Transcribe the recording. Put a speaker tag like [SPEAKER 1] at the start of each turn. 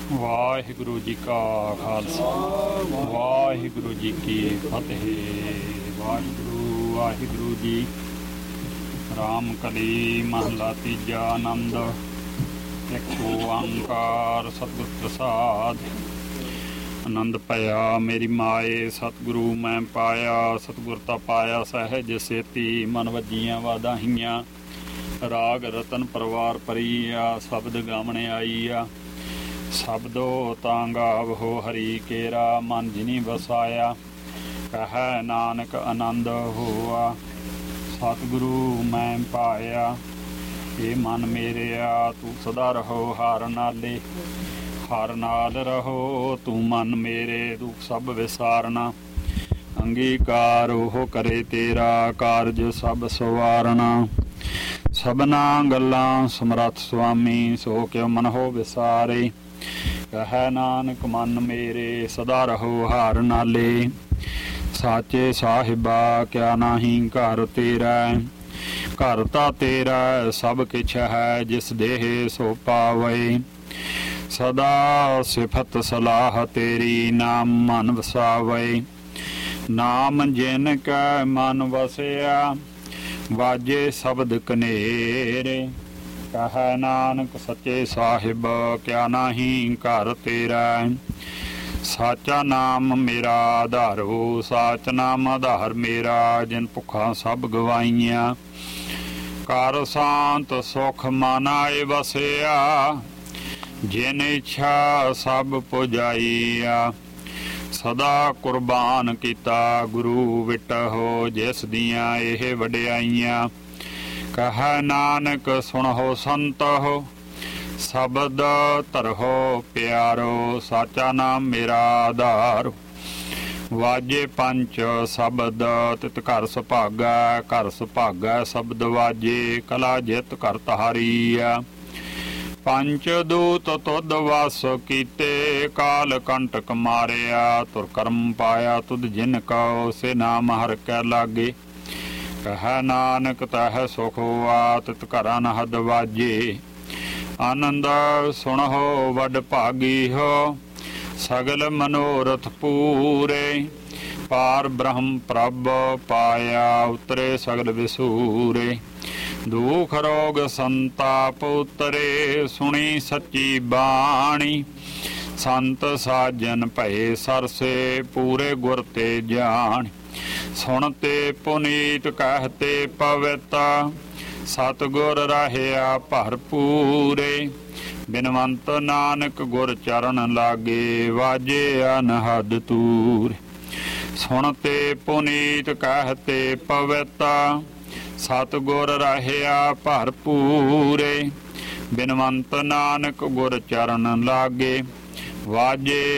[SPEAKER 1] ਵਾਹਿਗੁਰੂ ਜੀ ਕਾ ਖਾਲਸਾ ਵਾਹਿਗੁਰੂ ਜੀ ਕੀ ਫਤਿਹ। ਵਾਹਿਗੁਰੂ ਵਾਹਿਗੁਰੂ ਜੀ। ਰਾਮ ਕਲੀ ਮਹਲਾ ਤੀਜਾ। ਆਨੰਦ ਇੱਕ ਓੰਕਾਰ ਸਤਿਗੁਰ ਪ੍ਰਸਾਦ। ਆਨੰਦ ਭਇਆ ਮੇਰੀ ਮਾਏ ਸਤਿਗੁਰੂ ਮੈਂ ਪਾਇਆ। ਸਤਿਗੁਰ ਤਾਂ ਪਾਇਆ ਸਹਿਜ ਸੇਤੀ ਮਨ ਵੱਜੀਆਂ ਵਾਦਾਹੀਆਂ। ਰਾਗ ਰਤਨ ਪਰਿਵਾਰ ਪਰੀ ਆ ਸ਼ਬਦ ਗਾਵਣ ਆਈ ਆ। ਸ਼ਬਦੋ ਤਾਂ ਗਾਵੋ ਹਰੀ ਕੇਰਾ ਮਨ ਜਿਨੀ ਵਸਾਇਆ। ਕਹਿ ਨਾਨਕ ਆਨੰਦ ਹੋਆ ਸਤਿਗੁਰੂ ਮੈਂ ਪਾਇਆ। ਇਹ ਮਨ ਮੇਰਿਆ ਤੂੰ ਸਦਾ ਰਹੋ ਹਾਰ ਨਾਲੇ। ਹਾਰ ਨਾਲ ਰਹੋ ਤੂੰ ਮਨ ਮੇਰੇ ਦੁੱਖ ਸਭ ਵਿਸਾਰਨਾ। ਅੰਗੀਕਾਰ ਉਹ ਕਰੇ ਤੇਰਾ ਕਾਰਜ ਸਭ ਸਵਾਰਨਾ। ਸਭਨਾ ਗੱਲਾਂ ਸਮਰੱਥ ਸੁਆਮੀ ਸੋ ਕਿਉ ਮਨ ਹੋ ਵਿਸਾਰੇ। ਕਹਿ ਨਾਨਕ ਮਨ ਮੇਰੇ ਸਦਾ ਰਹੋ ਹਾਰ ਨਾਲੇ। ਸਾਚੇ ਸਾਹਿਬਾ ਕਿਆ ਨਾਹੀਂ ਘਰ ਤੇਰਾ। ਘਰ ਤਾਂ ਤੇਰਾ ਸਭ ਕਿਛ ਹੈ ਜਿਸ ਦੇਹ ਸੋ ਪਾਵੇ। ਸਦਾ ਸਿਫਤ ਸਲਾਹ ਤੇਰੀ ਨਾਮ ਮਨ ਵਸਾਵੇ। ਨਾਮ ਜਿਨ ਕੈ ਮਨ ਵਸਿਆ ਵਾਜੇ ਸ਼ਬਦ ਕਨੇਰੇ। ਕਹਿ ਨਾਨਕ ਸੱਚੇ ਸਾਹਿਬ ਕਿਆ ਨਾਹੀਂ ਘਰ ਤੇਰਾ। ਸਾਚਾ ਨਾਮ ਮੇਰਾ ਆਧਾਰੋ ਸਾਚ ਨਾਮ ਆਧਾਰ ਮੇਰਾ। ਜਿਨ ਭੁੱਖਾਂ ਸਭ ਗਵਾਈਆਂ ਘਰ ਸ਼ਾਂਤ ਸੁਖ ਮਨ ਆਏ ਵਸਿਆ। ਜਿਨ ਇੱਛਾ ਸਭ ਪੁਜਾਈਆ। ਸਦਾ ਕੁਰਬਾਨ ਕੀਤਾ ਗੁਰੂ ਵਿਟਹੁ ਜਿਸ ਦੀਆਂ ਇਹ ਵਡਿਆਈਆਂ। ਕਹਿ ਨਾਨਕ ਸੁਣਹੁ ਸੰਤਹੁ ਸ਼ਬਦ ਧਰਹੁ ਪਿਆਰੋ। ਸਾਚਾ ਨਾਮ ਮੇਰਾ ਆਧਾਰ ਵਾਜੇ ਪੰਚ ਸ਼ਬਦ ਤਿਤ ਘਰ ਸੁਭਾਗਾ। ਘਰ ਸੁਭਾਗਾ ਸ਼ਬਦ ਵਾਜੇ ਕਲਾ ਜਿਤ ਘਰ ਤਹਾਰੀਆ। ਪੰਚ ਦੂਤ ਤੁਧ ਵਸ ਕੀਤੇ ਕਾਲ ਕੰਟਕ ਮਾਰਿਆ। ਤੁਰ ਕਰਮ ਪਾਇਆ ਤੁਧ ਜਿਨ ਕਉ ਸੇ ਨਾਮ ਹਰਿ ਕੈ ਲਾਗੇ। ਕਹਿ ਨਾਨਕ ਤਹਿ ਸੁਖ ਹੋਆ ਤਿਤ ਘਰਾਂ ਨਹਦ ਵਾਜੇ। ਆਨੰਦ ਸੁਣਹੁ ਵੱਡ ਭਾਗੀ ਹੋ ਸਗਲ ਮਨੋਰਥ ਪੂਰੇ। ਪਾਰ ਬ੍ਰਹਮ ਪ੍ਰਭ ਪਾਇਆ ਉਤਰੇ ਸਗਲ ਵਿਸੂਰੇ। ਦੁਖ ਰੋਗ ਸੰਤਾਪ ਉਤਰੇ ਸੁਣੀ ਸੱਚੀ ਬਾਣੀ। ਸੰਤ ਸਾਜਨ ਭਏ ਸਰਸੇ ਪੂਰੇ ਗੁਰ ਤੇ ਜਾਣ। ਸੁਣਤੇ ਪੁਨੀਤ ਕਹਿਤੇ ਪਵਿੱਤ ਸਤਿਗੁਰ ਰਹਿਆ ਭਰਪੂਰੇ। ਬਿਨਵੰਤ ਨਾਨਕ ਗੁਰ ਚਰਨ ਲਾਗੇ ਵਾਜੇ ਅਨਹਦ ਤੂਰ। ਸੁਣਤੇ ਪੁਨੀਤ ਕਹਿਤੇ ਪਵਿੱਤ ਸਤਿਗੁਰ ਰਹਿਆ ਭਰਪੂਰੇ। ਬਿਨਵੰਤ ਨਾਨਕ ਗੁਰ ਚਰਨ ਲਾਗੇ ਵਾਜੇ